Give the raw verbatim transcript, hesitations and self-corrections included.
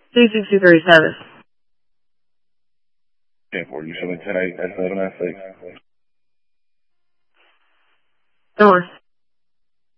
C sixty-three service. ten four, you showing ten eight at seven nine six. North.